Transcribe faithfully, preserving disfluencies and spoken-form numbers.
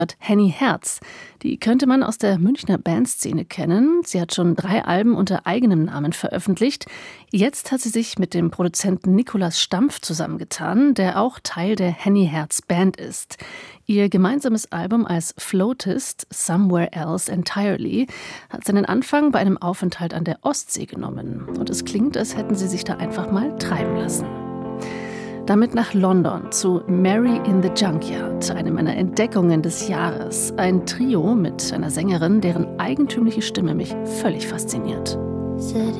Henny Herz. Die könnte man aus der Münchner Bandszene kennen. Sie hat schon drei Alben unter eigenem Namen veröffentlicht. Jetzt hat sie sich mit dem Produzenten Nikolaus Stampf zusammengetan, der auch Teil der Henny Herz Band ist. Ihr gemeinsames Album als Flautist, Somewhere Else Entirely, hat seinen Anfang bei einem Aufenthalt an der Ostsee genommen. Und es klingt, als hätten sie sich da einfach mal treiben lassen. Damit nach London zu Mary in the Junkyard, eine meiner Entdeckungen des Jahres. Ein Trio mit einer Sängerin, deren eigentümliche Stimme mich völlig fasziniert. Said